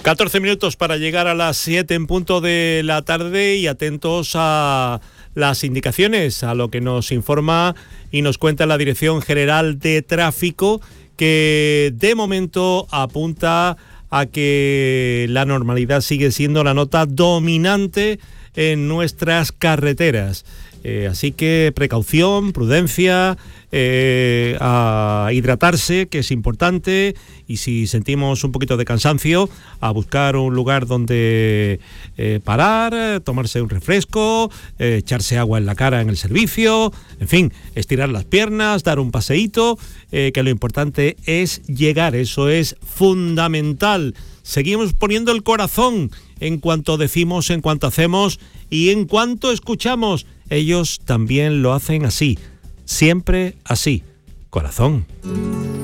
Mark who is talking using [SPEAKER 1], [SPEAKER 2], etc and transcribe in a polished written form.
[SPEAKER 1] 14 minutos para llegar a las 7 en punto de la tarde y atentos a las indicaciones, a lo que nos informa y nos cuenta la Dirección General de Tráfico, que de momento apunta a que la normalidad sigue siendo la nota dominante en nuestras carreteras. Así que precaución, prudencia, a hidratarse, que es importante, y si sentimos un poquito de cansancio, a buscar un lugar donde parar, tomarse un refresco, echarse agua en la cara en el servicio, en fin, estirar las piernas, dar un paseíto, que lo importante es llegar, eso es fundamental. Seguimos poniendo el corazón en cuanto decimos, en cuanto hacemos y en cuanto escuchamos. Ellos también lo hacen así, siempre así. Corazón.